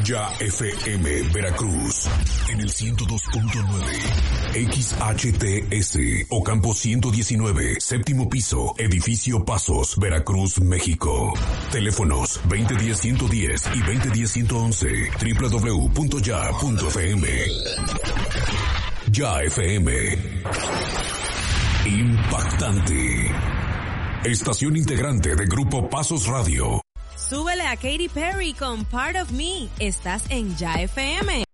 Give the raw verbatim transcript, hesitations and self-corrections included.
Ya F M Veracruz en el ciento dos punto nueve, X H T S Ocampo ciento diecinueve, séptimo piso, edificio Pasos, Veracruz, México. Teléfonos veinte diez ciento diez y veinte diez ciento once, doble u doble u doble u punto ya punto f m. Ya F M. Impactante. Estación integrante de Grupo Pasos Radio. Súbele a Katy Perry con Part of Me. Estás en Ya F M.